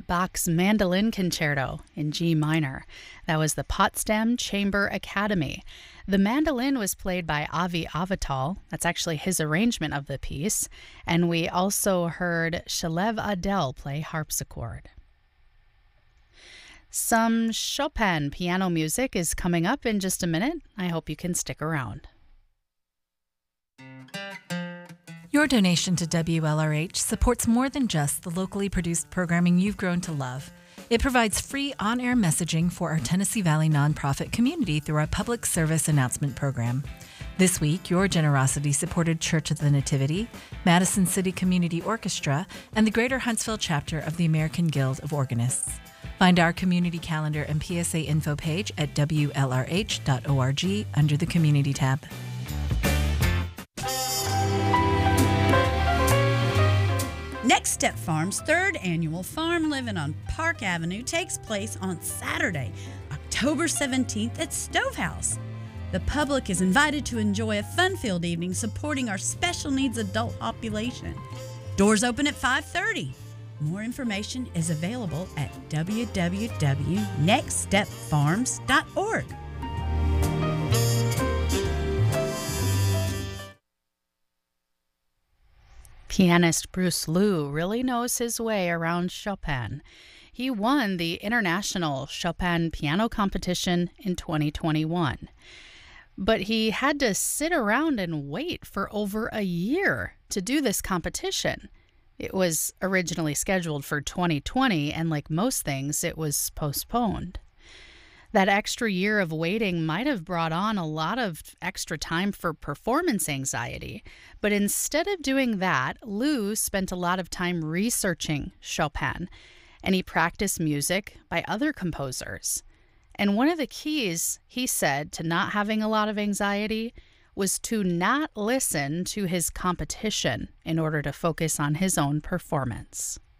Bach's Mandolin Concerto in G minor. That was the Potsdam Chamber Academy. The mandolin was played by Avi Avital. That's actually his arrangement of the piece. And we also heard Shalev Adel play harpsichord. Some Chopin piano music is coming up in just a minute. I hope you can stick around. Your donation to WLRH supports more than just the locally produced programming you've grown to love. It provides free on-air messaging for our Tennessee Valley nonprofit community through our public service announcement program. This week, your generosity supported Church of the Nativity, Madison City Community Orchestra, and the Greater Huntsville chapter of the American Guild of Organists. Find our community calendar and PSA info page at WLRH.org under the Community tab. Next Step Farm's third annual Farm Living on Park Avenue takes place on Saturday, October 17th at Stovehouse. The public is invited to enjoy a fun-filled evening supporting our special needs adult population. Doors open at 5:30. More information is available at www.nextstepfarms.org. Pianist Bruce Liu really knows his way around Chopin. He won the International Chopin Piano Competition in 2021. But he had to sit around and wait for over a year to do this competition. It was originally scheduled for 2020, and like most things, it was postponed. That extra year of waiting might have brought on a lot of extra time for performance anxiety. But instead of doing that, Liu spent a lot of time researching Chopin, and he practiced music by other composers. And one of the keys, he said, to not having a lot of anxiety was to not listen to his competition in order to focus on his own performance.